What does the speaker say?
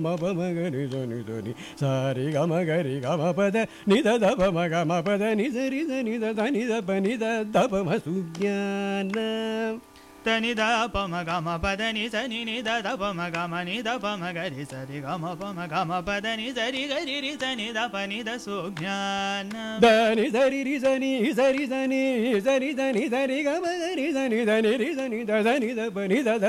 మపమగరి ధని ధని సారి గమ గరి గమ పద నిద దప మగ మ పద నిజరి ధని ధని దప నిద దప మ సుజ్ఞాన తని ద పమ గమ పద ని సని ని ద ద పమ గమ ని ద పమ గరి సరి గమ పమ గమ పద ని సరి గరి రి సని ద ప ని ద సుజ్ఞాన దని సరి రి సని సరి సని సరి ధని సరి గమ గరి సని ధని రి సని ద ధని ద ప ని ద